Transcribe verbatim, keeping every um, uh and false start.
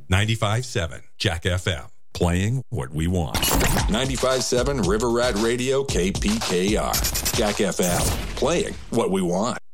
ninety-five point seven Jack F M, playing what we want. ninety-five point seven River Rat Radio, K P K R. Jack F M, playing what we want.